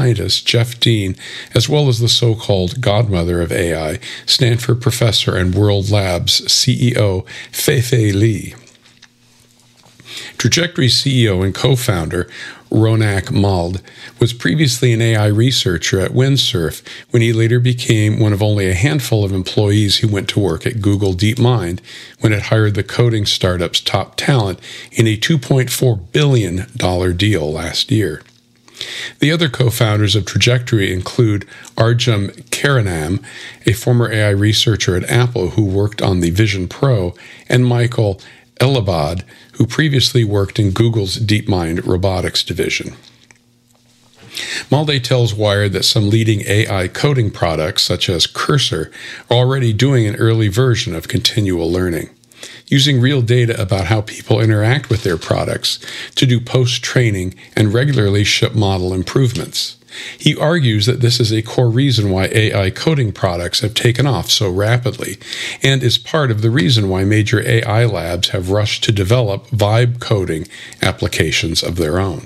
scientist Jeff Dean, as well as the so-called godmother of AI, Stanford professor and World Labs CEO Fei-Fei Li. Trajectory's CEO and co-founder, Ronak Mald, was previously an AI researcher at Windsurf when he later became one of only a handful of employees who went to work at Google DeepMind when it hired the coding startup's top talent in a $2.4 billion deal last year. The other co-founders of Trajectory include Arjun Karanam, a former AI researcher at Apple who worked on the Vision Pro, and Michael Elabad, who previously worked in Google's DeepMind robotics division. Malde tells Wired that some leading AI coding products, such as Cursor, are already doing an early version of continual learning, using real data about how people interact with their products to do post-training and regularly ship model improvements. He argues that this is a core reason why AI coding products have taken off so rapidly, and is part of the reason why major AI labs have rushed to develop vibe coding applications of their own.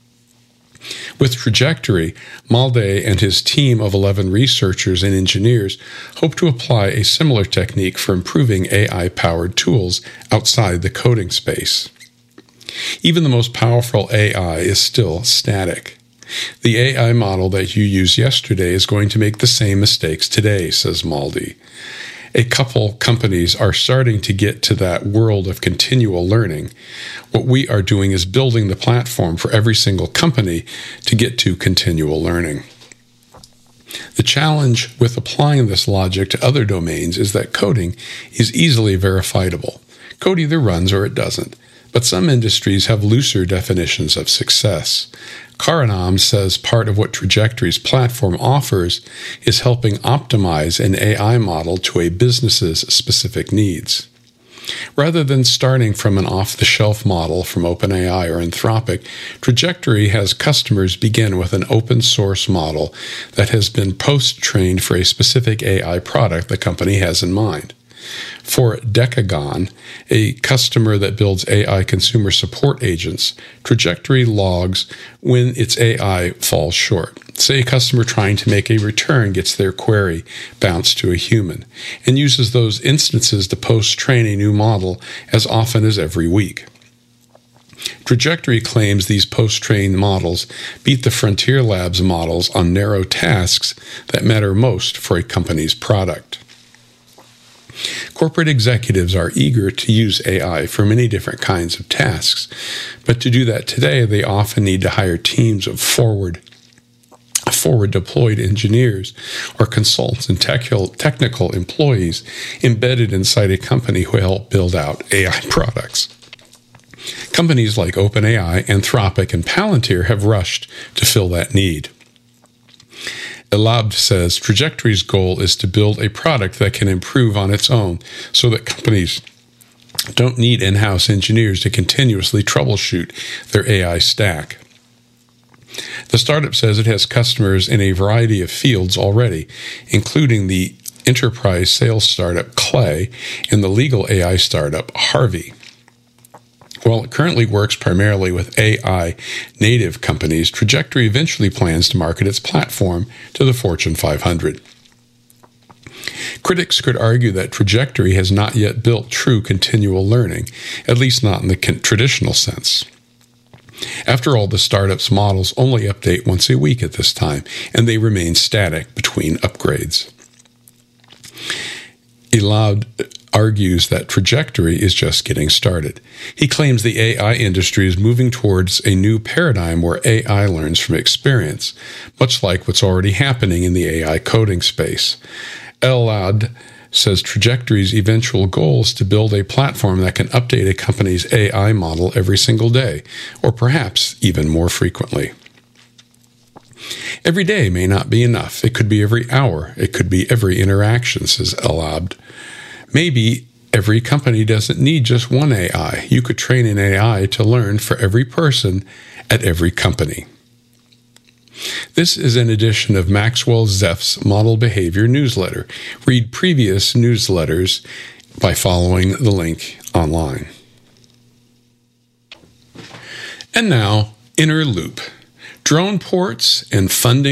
With Trajectory, Malde and his team of 11 researchers and engineers hope to apply a similar technique for improving AI-powered tools outside the coding space. Even the most powerful AI is still static. The AI model that you used yesterday is going to make the same mistakes today, says Malde. A couple companies are starting to get to that world of continual learning. What we are doing is building the platform for every single company to get to continual learning. The challenge with applying this logic to other domains is that coding is easily verifiable. Code either runs or it doesn't, but some industries have looser definitions of success. Karanam says part of what Trajectory's platform offers is helping optimize an AI model to a business's specific needs. Rather than starting from an off-the-shelf model from OpenAI or Anthropic, Trajectory has customers begin with an open-source model that has been post-trained for a specific AI product the company has in mind. For Decagon, a customer that builds AI consumer support agents, Trajectory logs when its AI falls short. Say a customer trying to make a return gets their query bounced to a human, and uses those instances to post-train a new model as often as every week. Trajectory claims these post-trained models beat the Frontier Labs models on narrow tasks that matter most for a company's product. Corporate executives are eager to use AI for many different kinds of tasks, but to do that today, they often need to hire teams of forward-deployed engineers or consultants and technical employees embedded inside a company who help build out AI products. Companies like OpenAI, Anthropic, and Palantir have rushed to fill that need. Elabd says Trajectory's goal is to build a product that can improve on its own so that companies don't need in-house engineers to continuously troubleshoot their AI stack. The startup says it has customers in a variety of fields already, including the enterprise sales startup Clay and the legal AI startup Harvey. While it currently works primarily with AI native companies, Trajectory eventually plans to market its platform to the Fortune 500. Critics could argue that Trajectory has not yet built true continual learning, at least not in the traditional sense. After all, the startup's models only update once a week at this time, and they remain static between upgrades. Elabd argues that Trajectory is just getting started. He claims the AI industry is moving towards a new paradigm where AI learns from experience, much like what's already happening in the AI coding space. Elabd says Trajectory's eventual goal is to build a platform that can update a company's AI model every single day, or perhaps even more frequently. Every day may not be enough. It could be every hour. It could be every interaction, says Elabd. Maybe every company doesn't need just one AI. You could train an AI to learn for every person at every company. This is an edition of Maxwell Zeff's Model Behavior newsletter. Read previous newsletters by following the link online. And now, Inner Loop. Drone ports and funding